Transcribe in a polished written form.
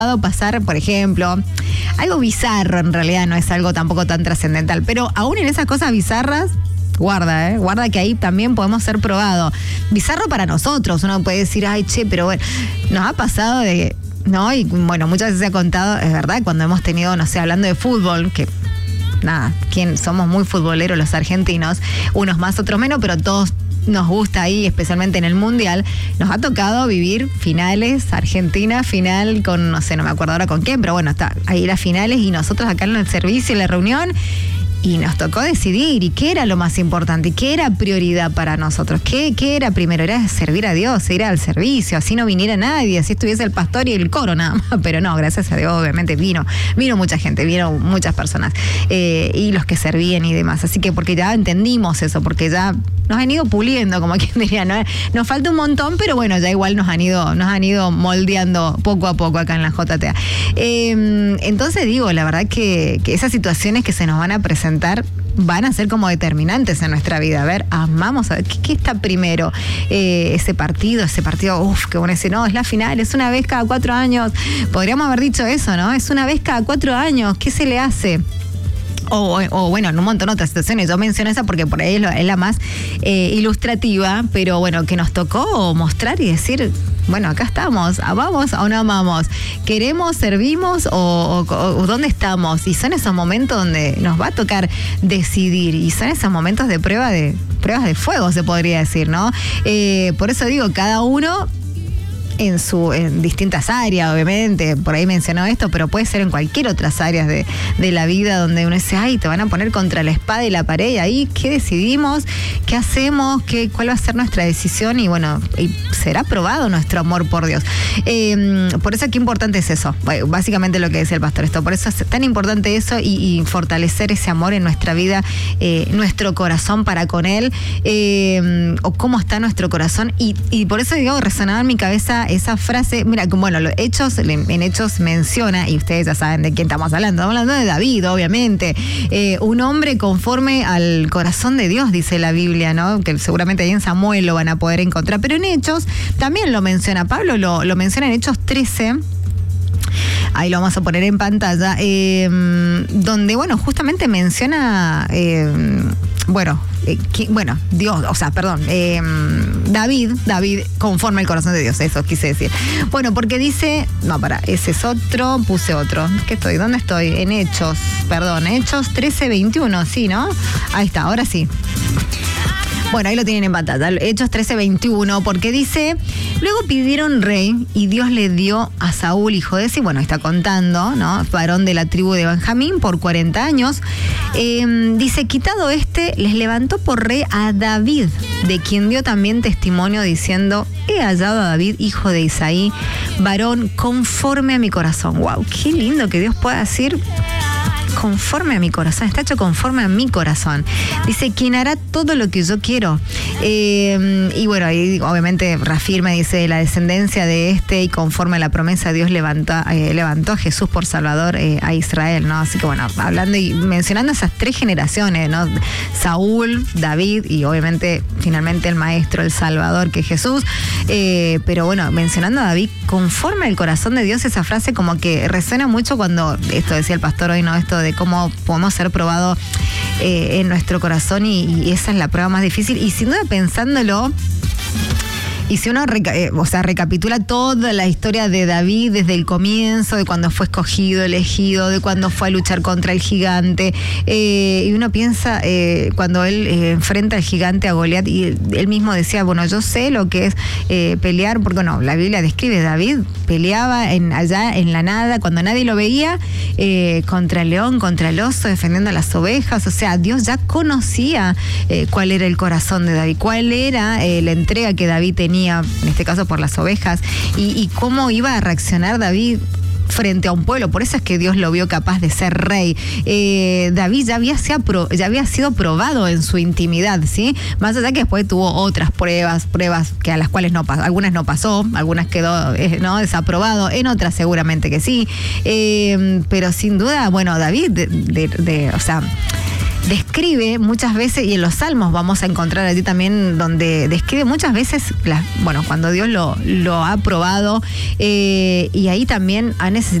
pasar, por ejemplo, algo bizarro, en realidad no es algo tampoco tan trascendental, pero aún en esas cosas bizarras, guarda que ahí también podemos ser probados. Bizarro para nosotros, uno puede decir, ay, che, pero bueno, nos ha pasado de, ¿no? Y bueno, muchas veces se ha contado, es verdad, cuando hemos tenido, no sé, hablando de fútbol, que nada, somos muy futboleros los argentinos, unos más, otros menos, pero todos nos gusta ahí, especialmente en el Mundial. Nos ha tocado vivir finales, Argentina, final con, no sé, no me acuerdo ahora con quién, pero bueno, está ahí las finales y nosotros acá en el servicio, en la reunión, y nos tocó decidir, ¿y qué era lo más importante? ¿Y qué era prioridad para nosotros? ¿Qué era primero? Era servir a Dios, ir al servicio, así no viniera nadie, así estuviese el pastor y el coro nada más, pero no, gracias a Dios, obviamente vino mucha gente, vino muchas personas, y los que servían y demás, así que porque ya entendimos eso, porque ya nos han ido puliendo, como quien diría, ¿no? Nos falta un montón, pero bueno, ya igual nos han ido moldeando poco a poco acá en la JTA. Entonces digo, la verdad que esas situaciones que se nos van a presentar van a ser como determinantes en nuestra vida. A ver, amamos, a ver, ¿qué está primero? Ese partido, que uno dice, no, es la final, es una vez cada 4 años. Podríamos haber dicho eso, ¿no? Es una vez cada 4 años, ¿qué se le hace? O bueno, en un montón de otras situaciones. Yo menciono esa porque por ahí es la más ilustrativa, pero bueno, que nos tocó mostrar y decir, bueno, acá estamos, ¿amamos o no amamos? ¿Queremos, servimos o dónde estamos? Y son esos momentos donde nos va a tocar decidir, y son esos momentos de pruebas de fuego, se podría decir, ¿no? Por eso digo, cada uno en distintas áreas, obviamente, por ahí mencionó esto, pero puede ser en cualquier otras áreas de la vida donde uno dice, ay, te van a poner contra la espada y la pared, y ahí, ¿qué decidimos? ¿Qué hacemos? ¿Cuál va a ser nuestra decisión? Y bueno, será probado nuestro amor por Dios. Por eso qué importante es eso, básicamente lo que decía el pastor, esto, por eso es tan importante eso y fortalecer ese amor en nuestra vida, nuestro corazón para con Él, o cómo está nuestro corazón, y por eso digo, resonaba en mi cabeza esa frase. Mira, bueno, en Hechos menciona, y ustedes ya saben de quién estamos hablando de David, obviamente, un hombre conforme al corazón de Dios, dice la Biblia, ¿no? Que seguramente ahí en Samuel lo van a poder encontrar, pero en Hechos también lo menciona, Pablo lo menciona en Hechos 13, ahí lo vamos a poner en pantalla, donde, bueno, justamente menciona, Dios, David conforme al corazón de Dios, eso quise decir. Bueno, porque dice, ese es otro, puse otro. ¿Dónde estoy? En Hechos 13:21, sí, ¿no? Ahí está, ahora sí. Bueno, ahí lo tienen en pantalla, Hechos 13:21, porque dice, luego pidieron rey y Dios le dio a Saúl, hijo de Jesí, bueno, está contando, ¿no? Varón de la tribu de Benjamín por 40 años. Dice, quitado les levantó por rey a David, de quien dio también testimonio diciendo, he hallado a David, hijo de Isaí, varón conforme a mi corazón. Wow, qué lindo que Dios pueda decir, conforme a mi corazón, está hecho conforme a mi corazón. Dice, quien hará todo lo que yo quiero. Y bueno, ahí obviamente reafirma, dice, la descendencia de y conforme a la promesa, Dios levantó a Jesús por Salvador a Israel, ¿no? Así que bueno, hablando y mencionando esas 3 generaciones, ¿no? Saúl, David y obviamente finalmente el maestro, el Salvador, que es Jesús. Pero bueno, mencionando a David conforme al corazón de Dios, esa frase como que resuena mucho cuando, esto decía el pastor hoy, ¿no? Esto de cómo podemos ser probados en nuestro corazón, y esa es la prueba más difícil, y sin duda pensándolo, y si uno recapitula toda la historia de David desde el comienzo, de cuando fue escogido, elegido, de cuando fue a luchar contra el gigante, y uno piensa cuando él enfrenta al gigante, a Goliat, y él mismo decía, bueno, yo sé lo que es pelear, porque no, la Biblia describe, David peleaba allá en la nada, cuando nadie lo veía, contra el león, contra el oso, defendiendo a las ovejas. O sea, Dios ya conocía cuál era el corazón de David, cuál era la entrega que David tenía, en este caso por las ovejas, y cómo iba a reaccionar David frente a un pueblo. Por eso es que Dios lo vio capaz de ser rey. David ya había sido probado en su intimidad, ¿sí? Más allá que después tuvo otras pruebas que a las cuales no pasó, algunas no pasó, algunas quedó desaprobado, en otras seguramente que sí, pero sin duda, bueno, David describe muchas veces, y en los Salmos vamos a encontrar allí también, donde describe muchas veces, cuando Dios lo ha probado, y ahí también ha necesitado